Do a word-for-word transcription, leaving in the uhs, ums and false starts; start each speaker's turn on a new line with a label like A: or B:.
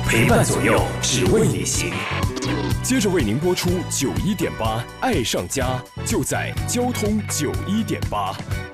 A: 陪伴左右，只为你行。
B: 接着为您播出九一点八，爱上家就在交通九一点八。